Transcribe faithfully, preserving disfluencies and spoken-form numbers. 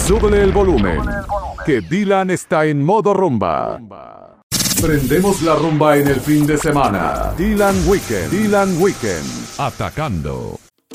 Súbele el volumen, que Dylan está en modo rumba. Prendemos la rumba en el fin de semana. Dylan Weekend, Dylan Weekend, atacando.